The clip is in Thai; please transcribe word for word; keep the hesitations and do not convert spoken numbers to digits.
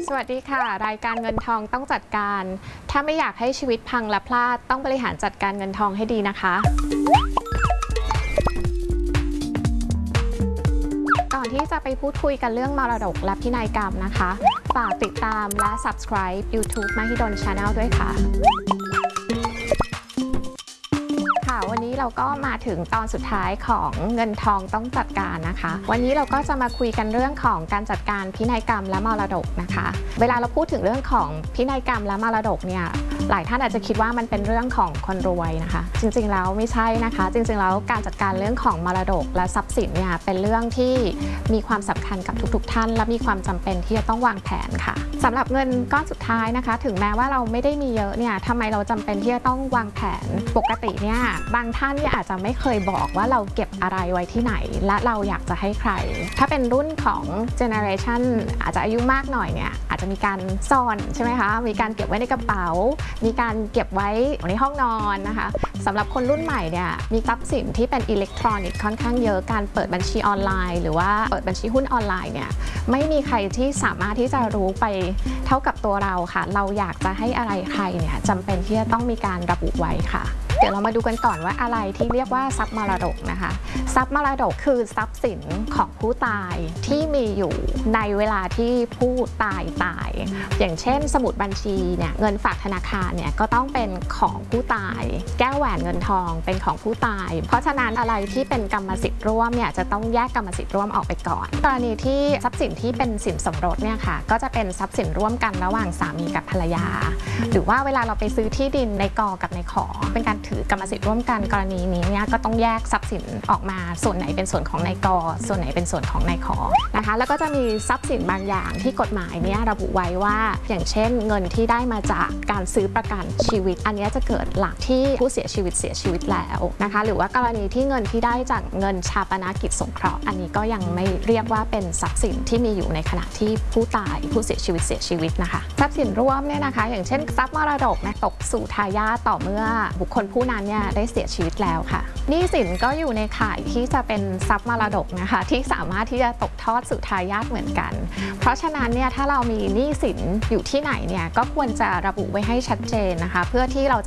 สวัสดีค่ะรายการเงินทองต้องจัดการถ้าไม่อยากให้ชีวิตพังและพลาดต้องบริหารจัดการเงินทองให้ดีนะคะก่อนที่จะไปพูดคุยกันเรื่องมรดกและพินัยกรรมนะคะฝากติดตามและ Subscribe YouTube Mahidol Channel ด้วยค่ะวันนี้เราก็มาถึงตอนสุดท้ายของเงินทองต้องจัดการนะคะวันนี้เราก็จะมาคุยกันเรื่องของการจัดการพินัยกรรมและมรดกนะคะเวลาเราพูดถึงเรื่องของพินัยกรรมและมรดกเนี่ยหลายท่านอาจจะคิดว่ามันเป็นเรื่องของคนรวยนะคะจริงๆแล้วไม่ใช่นะคะจริงๆแล้วการจัดการเรื่องของมรดกและทรัพย์สินเนี่ยเป็นเรื่องที่มีความสำคัญกับทุกๆท่านและมีความจำเป็นที่จะต้องวางแผนค่ะสำหรับเงินก้อนสุดท้ายนะคะถึงแม้ว่าเราไม่ได้มีเยอะเนี่ยทำไมเราจำเป็นที่จะต้องวางแผนปกติเนี่ยบางท่านเนี่ยอาจจะไม่เคยบอกว่าเราเก็บอะไรไว้ที่ไหนและเราอยากจะให้ใครถ้าเป็นรุ่นของเจเนอเรชันอาจจะอายุมากหน่อยเนี่ยอาจจะมีการซ่อนใช่ไหมคะมีการเก็บไว้ในกระเป๋ามีการเก็บไว้ในห้องนอนนะคะสำหรับคนรุ่นใหม่เนี่ยมีทรัพย์สินที่เป็นอิเล็กทรอนิกส์ค่อนข้างเยอะการเปิดบัญชีออนไลน์หรือว่าเปิดบัญชีหุ้นออนไลน์เนี่ยไม่มีใครที่สามารถที่จะรู้ไปเท่ากับตัวเราค่ะเราอยากจะให้อะไรใครเนี่ยจำเป็นที่จะต้องมีการระบุไว้ค่ะเดี๋ยวเรามาดูกันก่อนว่าอะไรที่เรียกว่าทรัพย์มรดกนะคะทรัพย์มรดกคือทรัพย์สินของผู้ตายที่มีอยู่ในเวลาที่ผู้ตายตายอย่างเช่นสมุดบัญชีเนี่ยเงินฝากธนาคารเนี่ยก็ต้องเป็นของผู้ตายแก้วแหวนเงินทองเป็นของผู้ตายเพราะฉะนั้นอะไรที่เป็นกรรมสิทธิ์ร่วมเนี่ยจะต้องแยกกรรมสิทธิ์ร่วมออกไปก่อนกรณีที่ทรัพย์สินที่เป็นสินสมรสเนี่ยค่ะก็จะเป็นทรัพย์สินร่วมกันระหว่างสามีกับภรรยาหรือว่าเวลาเราไปซื้อที่ดินในกอกับในขอเป็นการถือกรรมสิทธิ์ร่วมกันกรณีนี้เนี่ยก็ต้องแยกทรัพย์สินออกมาส่วนไหนเป็นส่วนของนายกส่วนไหนเป็นส่วนของนายขอนะคะแล้วก็จะมีทรัพย์สินบางอย่างที่กฎหมายเนี่ยระบุไว้ว่าอย่างเช่นเงินที่ได้มาจากการซื้อประกันชีวิตอันนี้จะเกิดหลักที่ผู้เสียชีวิตเสียชีวิตแล้วนะคะหรือว่ากรณีที่เงินที่ได้จากเงินชาปนกิจสงเคราะห์อันนี้ก็ยังไม่เรียกว่าเป็นทรัพย์สินที่มีอยู่ในขณะที่ผู้ตายผู้เสียชีวิตเสียชีวิตนะคะทรัพย์สินร่วมเนี่ยนะคะอย่างเช่นทรัพย์มรดกนะตกสู่ทายาทต่อเมื่อบุคคลผู้นั้นเนี่ยได้เสียชีวิตแล้วค่ะหนี้สินก็อยู่ในข่ายที่จะเป็นทรัพย์มรดกนะคะที่สามารถที่จะตกทอดสู่ทายาทเหมือนกันเพราะฉะนั้นเนี่ยถ้าเรามีหนี้สินอยู่ที่ไหนเนี่ยก็ควรจะระบุไว้ให้ชัดเจนนะคะเพื่อที่เรา